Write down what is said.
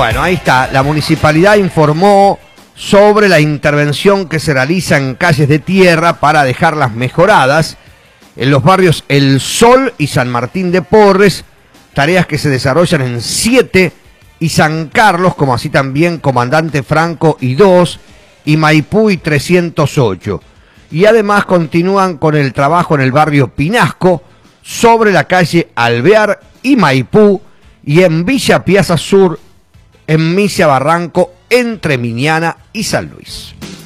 Bueno, ahí está. La municipalidad informó sobre la intervención que se realiza en calles de tierra para dejarlas mejoradas en los barrios El Sol y San Martín de Porres, tareas que se desarrollan en 7 y San Carlos, como así también Comandante Franco y 2 y Maipú y 308. Y además continúan con el trabajo en el barrio Pinasco, sobre la calle Alvear y Maipú, y en Villa Piazza Sur, en Misia Barranco, entre Miñana y San Luis.